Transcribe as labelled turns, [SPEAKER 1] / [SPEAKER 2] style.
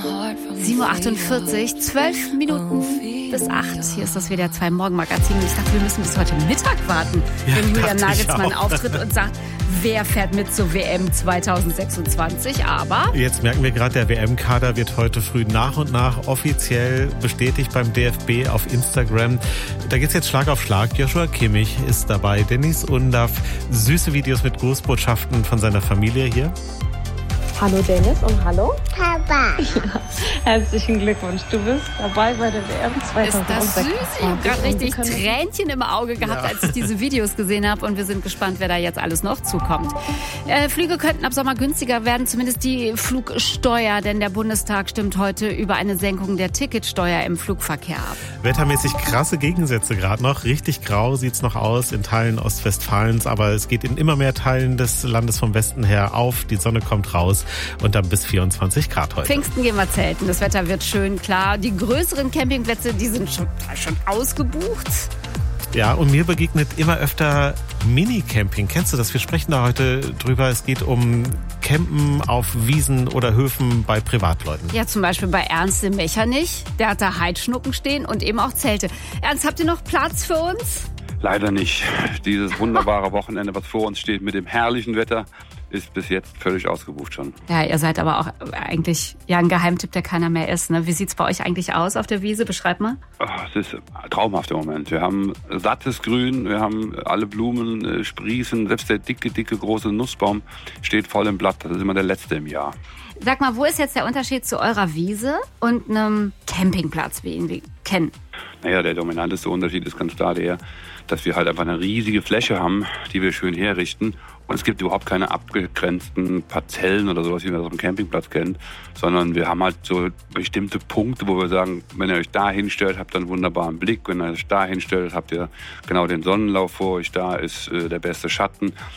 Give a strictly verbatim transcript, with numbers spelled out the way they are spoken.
[SPEAKER 1] sieben Uhr achtundvierzig, zwölf Minuten bis acht. Hier ist das W D R zwei Morgenmagazin. Ich dachte, wir müssen bis heute Mittag warten,
[SPEAKER 2] ja,
[SPEAKER 1] wenn Julian Nagelsmann
[SPEAKER 2] auch.
[SPEAKER 1] auftritt und sagt, wer fährt mit zur W M zwanzig sechsundzwanzig. Aber
[SPEAKER 2] jetzt merken wir gerade, der W M-Kader wird heute früh nach und nach offiziell bestätigt beim D F B auf Instagram. Da geht's jetzt Schlag auf Schlag. Joshua Kimmich ist dabei, Dennis Undaff, süße Videos mit Grußbotschaften von seiner Familie hier.
[SPEAKER 3] Hallo Dennis und hallo
[SPEAKER 4] Papa.
[SPEAKER 3] Ja, herzlichen Glückwunsch, du bist dabei bei der W M zwanzig sechsundzwanzig.
[SPEAKER 1] Ist das süß? Ich habe gerade richtig Tränchen im Auge gehabt, ja. als ich diese Videos gesehen habe. Und wir sind gespannt, wer da jetzt alles noch zukommt. Äh, Flüge könnten ab Sommer günstiger werden, zumindest die Flugsteuer. Denn der Bundestag stimmt heute über eine Senkung der Ticketsteuer im Flugverkehr ab.
[SPEAKER 2] Wettermäßig krasse Gegensätze gerade noch. Richtig grau sieht's noch aus in Teilen Ostwestfalens. Aber es geht in immer mehr Teilen des Landes vom Westen her auf. Die Sonne kommt raus. Und dann bis vierundzwanzig Grad heute.
[SPEAKER 1] Pfingsten gehen wir zelten. Das Wetter wird schön, klar. Die größeren Campingplätze, die sind schon, schon ausgebucht.
[SPEAKER 2] Ja, und mir begegnet immer öfter Mini-Camping. Kennst du das? Wir sprechen da heute drüber. Es geht um Campen auf Wiesen oder Höfen bei Privatleuten.
[SPEAKER 1] Ja, zum Beispiel bei Ernst im Mechernich. Der hat da Heidschnucken stehen und eben auch Zelte. Ernst, habt ihr noch Platz für uns?
[SPEAKER 5] Leider nicht. Dieses wunderbare Wochenende, was vor uns steht mit dem herrlichen Wetter, ist bis jetzt völlig ausgebucht schon.
[SPEAKER 1] Ja, ihr seid aber auch eigentlich ja ein Geheimtipp, der keiner mehr ist. Ne? Wie sieht's bei euch eigentlich aus auf der Wiese? Beschreib mal.
[SPEAKER 5] Ach, es ist traumhaft im Moment. Wir haben sattes Grün, wir haben alle Blumen äh, sprießen, selbst der dicke, dicke, große Nussbaum steht voll im Blatt. Das ist immer der letzte im Jahr.
[SPEAKER 1] Sag mal, wo ist jetzt der Unterschied zu eurer Wiese und einem Campingplatz, wie ihn wir kennen?
[SPEAKER 5] Naja, der dominanteste Unterschied ist ganz klar der, dass wir halt einfach eine riesige Fläche haben, die wir schön herrichten. Und es gibt überhaupt keine abgegrenzten Parzellen oder sowas, wie man das auf dem Campingplatz kennt, sondern wir haben halt so bestimmte Punkte, wo wir sagen, wenn ihr euch da hinstellt, habt ihr einen wunderbaren Blick. Wenn ihr euch da hinstellt, habt ihr genau den Sonnenlauf vor euch. Da ist äh, der beste Schatten.